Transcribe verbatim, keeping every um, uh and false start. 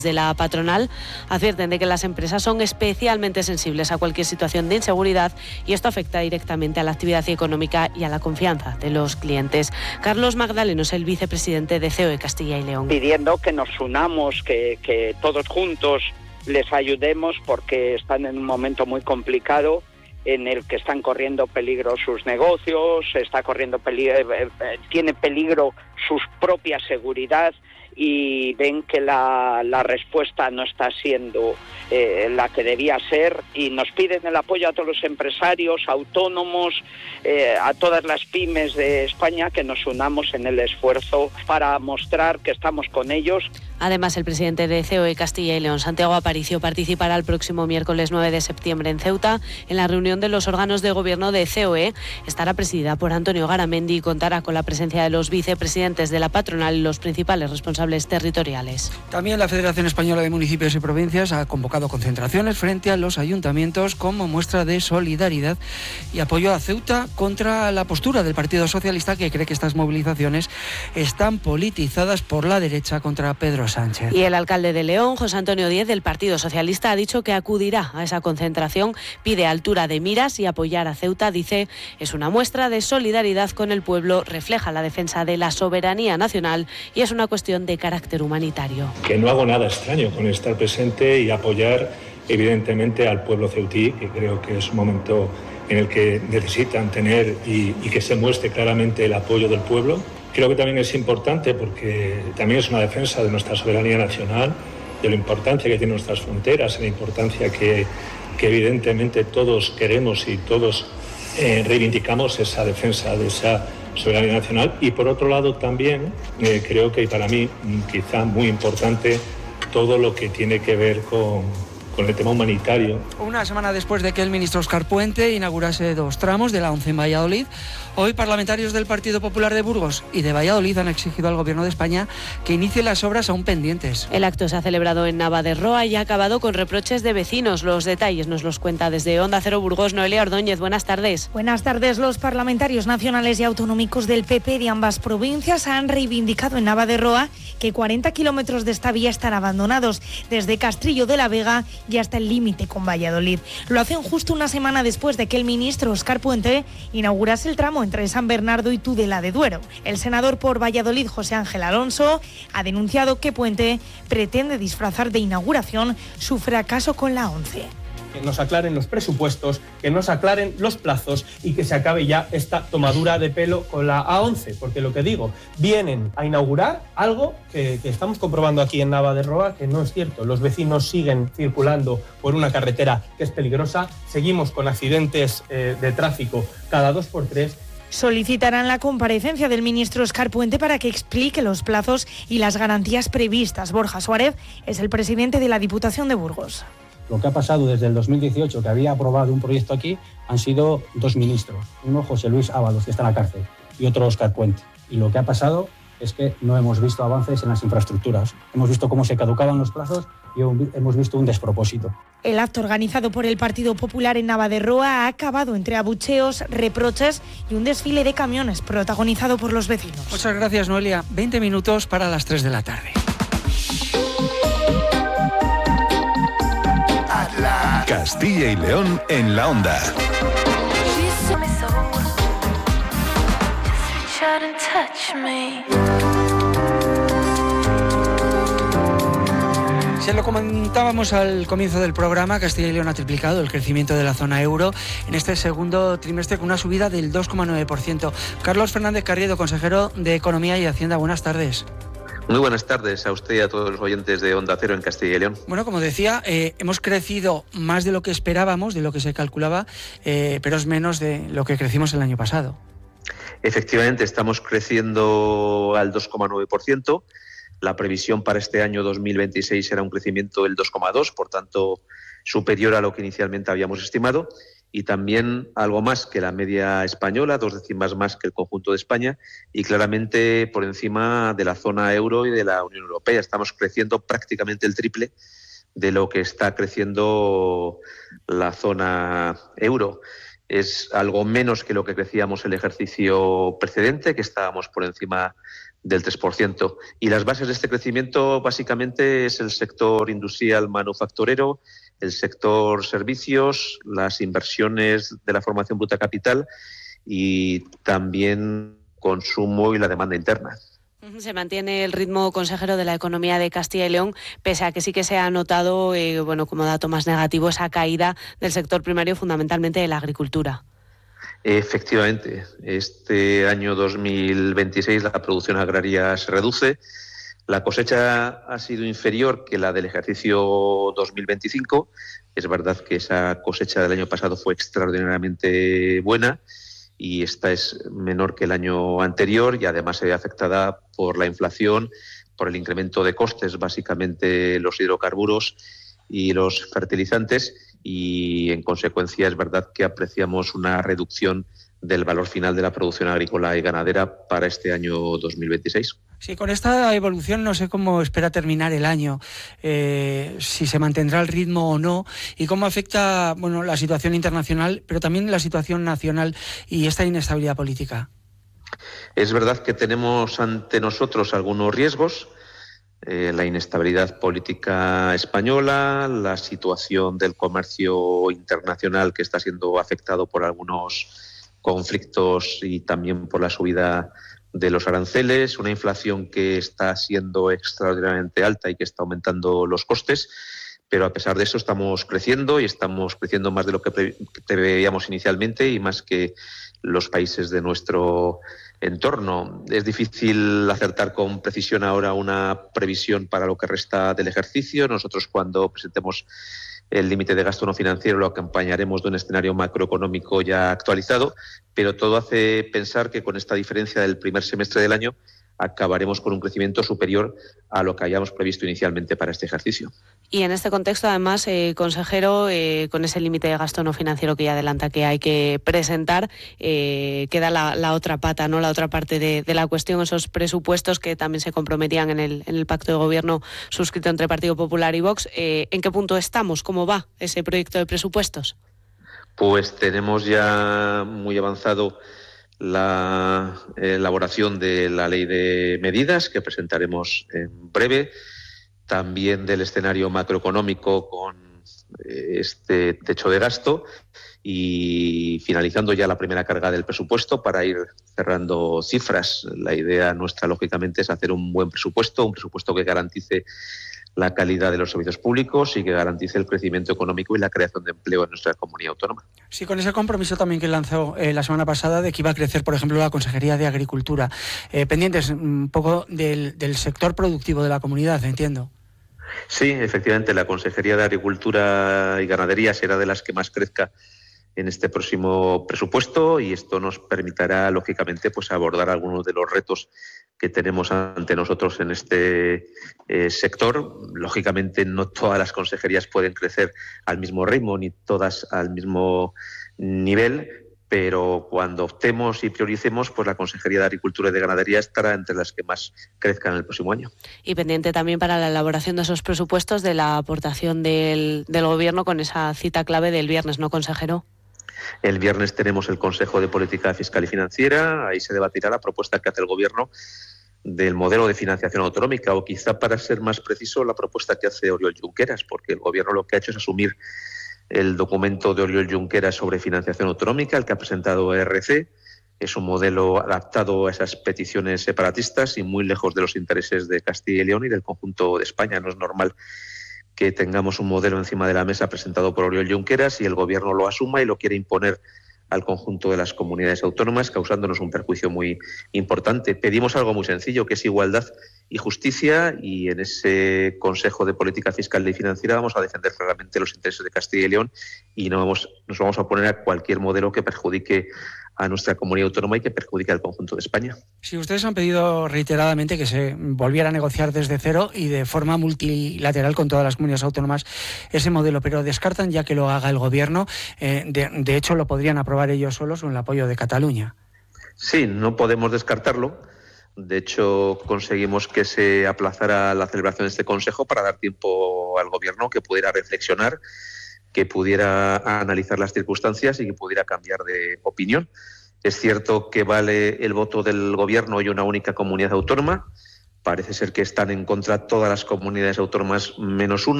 de la patronal advierten de que las empresas son especialmente sensibles a cualquier situación de inseguridad y esto afecta directamente a la actividad económica y a la confianza de los clientes. Carlos Magdaleno es el vicepresidente de C O E Castilla y León. Pidiendo que nos unamos, que, que todos juntos les ayudemos porque están en un momento muy complicado en el que están corriendo peligro sus negocios, está corriendo peligro, eh, eh, tiene peligro su propia seguridad y ven que la, la respuesta no está siendo eh, la que debía ser y nos piden el apoyo a todos los empresarios, autónomos, eh, a todas las pymes de España, que nos unamos en el esfuerzo para mostrar que estamos con ellos. Además, el presidente de C O E Castilla y León, Santiago Aparicio, participará el próximo miércoles nueve de septiembre en Ceuta en la reunión de los órganos de gobierno de C O E. Estará presidida por Antonio Garamendi y contará con la presencia de los vicepresidentes de la patronal y los principales responsables territoriales. También la Federación Española de Municipios y Provincias ha convocado concentraciones frente a los ayuntamientos como muestra de solidaridad y apoyo a Ceuta contra la postura del Partido Socialista, que cree que estas movilizaciones están politizadas por la derecha contra Pedro Sánchez. Y el alcalde de León, José Antonio Díez, del Partido Socialista, ha dicho que acudirá a esa concentración, pide altura de miras y apoyar a Ceuta. Dice, es una muestra de solidaridad con el pueblo, refleja la defensa de la soberanía nacional y es una cuestión de carácter humanitario. Que no hago nada extraño con estar presente y apoyar evidentemente al pueblo ceutí, que creo que es un momento en el que necesitan tener y, y que se muestre claramente el apoyo del pueblo. Creo que también es importante porque también es una defensa de nuestra soberanía nacional, de la importancia que tienen nuestras fronteras, de la importancia que, que evidentemente todos queremos y todos eh, reivindicamos esa defensa de esa soberanía nacional. Y por otro lado también eh, creo que para mí quizá muy importante todo lo que tiene que ver con, con el tema humanitario. Una semana después de que el ministro Óscar Puente inaugurase dos tramos de la ONCE en Valladolid, hoy parlamentarios del Partido Popular de Burgos y de Valladolid han exigido al Gobierno de España que inicie las obras aún pendientes. El acto se ha celebrado en Nava de Roa y ha acabado con reproches de vecinos. Los detalles nos los cuenta desde Onda Cero Burgos Noelia Ordóñez. Buenas tardes. Buenas tardes. Los parlamentarios nacionales y autonómicos del P P de ambas provincias han reivindicado en Nava de Roa que cuarenta kilómetros de esta vía están abandonados, desde Castrillo de la Vega y hasta el límite con Valladolid. Lo hacen justo una semana después de que el ministro Óscar Puente inaugurase el tramo entre San Bernardo y Tudela de Duero. El senador por Valladolid, José Ángel Alonso, ha denunciado que Puente pretende disfrazar de inauguración su fracaso con la ONCE. Que nos aclaren los presupuestos, que nos aclaren los plazos y que se acabe ya esta tomadura de pelo con la A once, porque lo que digo, vienen a inaugurar algo que, que estamos comprobando aquí en Nava de Roa, que no es cierto. Los vecinos siguen circulando por una carretera que es peligrosa, seguimos con accidentes eh, de tráfico cada dos por tres. Solicitarán la comparecencia del ministro Óscar Puente para que explique los plazos y las garantías previstas. Borja Suárez es el presidente de la Diputación de Burgos. Lo que ha pasado desde el dos mil dieciocho, que había aprobado un proyecto aquí, han sido dos ministros. Uno, José Luis Ábalos, que está en la cárcel, y otro, Óscar Puente. Y lo que ha pasado es que no hemos visto avances en las infraestructuras. Hemos visto cómo se caducaban los plazos y hemos visto un despropósito. El acto organizado por el Partido Popular en Nava de Roa ha acabado entre abucheos, reproches y un desfile de camiones protagonizado por los vecinos. Muchas gracias, Noelia. veinte minutos para las tres de la tarde. Castilla y León en la onda. Se lo comentábamos al comienzo del programa, Castilla y León ha triplicado el crecimiento de la zona euro en este segundo trimestre con una subida del dos coma nueve por ciento. Carlos Fernández Carriedo, consejero de Economía y Hacienda, buenas tardes. Muy buenas tardes a usted y a todos los oyentes de Onda Cero en Castilla y León. Bueno, como decía, eh, hemos crecido más de lo que esperábamos, de lo que se calculaba, eh, pero es menos de lo que crecimos el año pasado. Efectivamente, estamos creciendo al dos coma nueve por ciento. La previsión para este año dos mil veintiséis era un crecimiento del dos coma dos por ciento, por tanto superior a lo que inicialmente habíamos estimado. Y también algo más que la media española, dos décimas más que el conjunto de España y claramente por encima de la zona euro y de la Unión Europea. Estamos creciendo prácticamente el triple de lo que está creciendo la zona euro. Es algo menos que lo que crecíamos el ejercicio precedente, que estábamos por encima del tres por ciento. Y las bases de este crecimiento básicamente es el sector industrial manufacturero, el sector servicios, las inversiones de la formación bruta capital y también consumo y la demanda interna. Se mantiene el ritmo, consejero, de la economía de Castilla y León, pese a que sí que se ha notado, eh, bueno, como dato más negativo, esa caída del sector primario, fundamentalmente de la agricultura. Efectivamente, este año dos mil veintiséis la producción agraria se reduce. La cosecha ha sido inferior que la del ejercicio dos mil veinticinco. Es verdad que esa cosecha del año pasado fue extraordinariamente buena y esta es menor que el año anterior y además se ve afectada por la inflación, por el incremento de costes, básicamente los hidrocarburos y los fertilizantes, y en consecuencia es verdad que apreciamos una reducción del valor final de la producción agrícola y ganadera para este año dos mil veintiséis. Sí, con esta evolución no sé cómo espera terminar el año, eh, si se mantendrá el ritmo o no, y cómo afecta, bueno, la situación internacional, pero también la situación nacional y esta inestabilidad política. Es verdad que tenemos ante nosotros algunos riesgos, eh, la inestabilidad política española, la situación del comercio internacional que está siendo afectado por algunos conflictos y también por la subida de los aranceles, una inflación que está siendo extraordinariamente alta y que está aumentando los costes, pero a pesar de eso estamos creciendo y estamos creciendo más de lo que preveíamos inicialmente y más que los países de nuestro entorno. Es difícil acertar con precisión ahora una previsión para lo que resta del ejercicio. Nosotros, cuando presentemos el límite de gasto no financiero, lo acompañaremos de un escenario macroeconómico ya actualizado, pero todo hace pensar que con esta diferencia del primer semestre del año acabaremos con un crecimiento superior a lo que hayamos previsto inicialmente para este ejercicio. Y en este contexto, además, eh, consejero, eh, con ese límite de gasto no financiero que ya adelanta que hay que presentar, eh, queda la, la otra pata, ¿no? La otra parte de, de la cuestión, esos presupuestos que también se comprometían en el, en el pacto de gobierno suscrito entre Partido Popular y Vox. Eh, ¿En qué punto estamos? ¿Cómo va ese proyecto de presupuestos? Pues tenemos ya muy avanzado la elaboración de la ley de medidas que presentaremos en breve, también del escenario macroeconómico con este techo de gasto y finalizando ya la primera carga del presupuesto para ir cerrando cifras. La idea nuestra, lógicamente, es hacer un buen presupuesto, un presupuesto que garantice la calidad de los servicios públicos y que garantice el crecimiento económico y la creación de empleo en nuestra comunidad autónoma. Sí, con ese compromiso también que lanzó eh, la semana pasada de que iba a crecer, por ejemplo, la Consejería de Agricultura. Eh, pendientes un poco del, del sector productivo de la comunidad, entiendo. Sí, efectivamente, la Consejería de Agricultura y Ganadería será de las que más crezca en este próximo presupuesto y esto nos permitirá, lógicamente, pues abordar algunos de los retos que tenemos ante nosotros en este eh, sector. Lógicamente, no todas las consejerías pueden crecer al mismo ritmo ni todas al mismo nivel, pero cuando optemos y prioricemos, pues la Consejería de Agricultura y de Ganadería estará entre las que más crezcan en el próximo año. Y pendiente también para la elaboración de esos presupuestos de la aportación del, del Gobierno con esa cita clave del viernes, ¿no, consejero? El viernes tenemos el Consejo de Política Fiscal y Financiera, ahí se debatirá la propuesta que hace el Gobierno del modelo de financiación autonómica, o quizá, para ser más preciso, la propuesta que hace Oriol Junqueras, porque el Gobierno lo que ha hecho es asumir el documento de Oriol Junqueras sobre financiación autonómica, el que ha presentado E R C. Es un modelo adaptado a esas peticiones separatistas y muy lejos de los intereses de Castilla y León y del conjunto de España. No es normal que tengamos un modelo encima de la mesa presentado por Oriol Junqueras y el Gobierno lo asuma y lo quiere imponer al conjunto de las comunidades autónomas, causándonos un perjuicio muy importante. Pedimos algo muy sencillo, que es igualdad y justicia, y en ese Consejo de Política Fiscal y Financiera vamos a defender claramente los intereses de Castilla y León y no vamos, nos vamos a oponer a cualquier modelo que perjudique a nuestra comunidad autónoma y que perjudique al conjunto de España. Sí, ustedes han pedido reiteradamente que se volviera a negociar desde cero y de forma multilateral con todas las comunidades autónomas ese modelo, pero descartan ya que lo haga el Gobierno. Eh, de, de hecho, lo podrían aprobar ellos solos con el apoyo de Cataluña. Sí, no podemos descartarlo. De hecho, conseguimos que se aplazara la celebración de este Consejo para dar tiempo al Gobierno que pudiera reflexionar, que pudiera analizar las circunstancias y que pudiera cambiar de opinión. Es cierto que vale el voto del Gobierno y una única comunidad autónoma. Parece ser que están en contra todas las comunidades autónomas menos una.